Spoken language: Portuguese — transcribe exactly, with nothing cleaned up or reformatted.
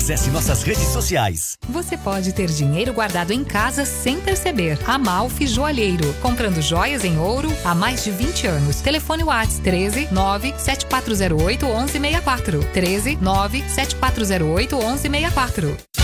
Acesse nossas redes sociais. Você pode ter dinheiro guardado em casa sem perceber. Amalfi Joalheiro. Comprando joias em ouro há mais de vinte anos. Telefone WhatsApp treze nove sete quatro zero oito onze seis quatro. treze nove sete quatro zero oito onze seis quatro.